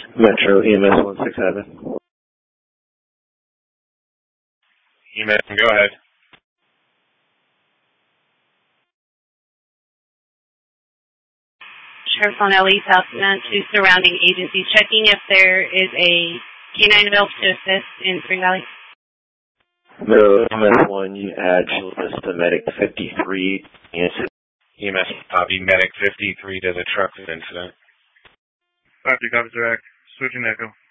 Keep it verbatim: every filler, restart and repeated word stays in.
Metro E M S one six seven. E M S, go ahead. Sheriff's on L E Southmont to surrounding agencies, checking if there is a canine available to assist in Spring Valley. Metro E M S one, you add this to Medic fifty-three. E M S copy, Medic fifty-three to the truck incident. Copy, copy, direct. Switching echo.